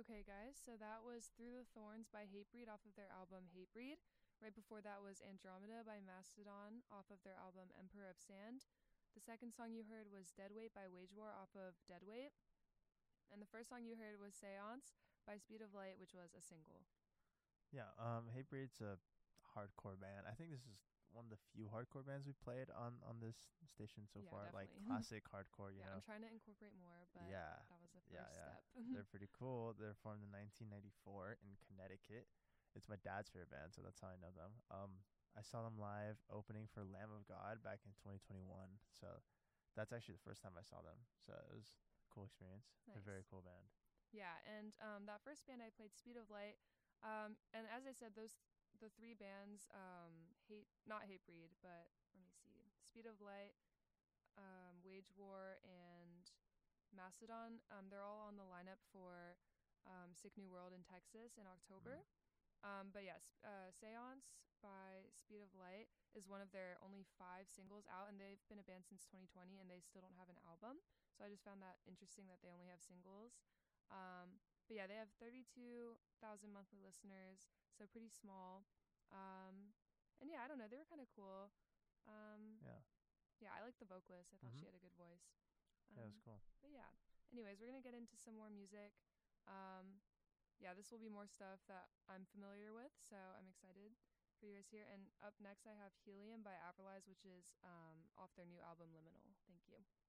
Okay, guys, so that was Through the Thorns by Hatebreed off of their album Hatebreed. Right before that was Andromeda by Mastodon off of their album Emperor of Sand. The second song you heard was Deadweight by Wage War off of Deadweight. And the first song you heard was Seance by Speed of Light, which was a single. Yeah, Hatebreed's a hardcore band. I think this is one of the few hardcore bands we played on this station so Yeah, far. Like definitely. classic hardcore, Yeah, I'm trying to incorporate more, but Yeah, that was the yeah, first yeah. step. They're pretty cool. They're formed in 1994 in Connecticut. It's my dad's favorite band, so that's how I know them. I saw them live opening for Lamb of God back in 2021. So that's actually the first time I saw them. So it was a cool experience. They're a very Nice. cool band. Yeah, and that first band I played, Speed of Light, and as I said, the three bands, not Hatebreed, but let me see, Speed of Light, Wage War, and Mastodon. They're all on the lineup for Sick New World in Texas in October. Mm. But yes, Seance by Speed of Light is one of their only 5 singles out, and they've been a band since 2020, and they still don't have an album. So I just found that interesting that they only have singles. But yeah, they have 32,000 monthly listeners, so pretty small. And yeah, I don't know, they were kind of cool. Um, Yeah. yeah, I liked the vocalist. I thought Mhm. she had a good voice. Yeah, it was cool. But yeah, anyways, we're gonna get into some more music. Um, yeah, this will be more stuff that I'm familiar with, so I'm excited for you guys here. And up next, I have Helium by Averlize, which is off their new album Liminal. Thank you.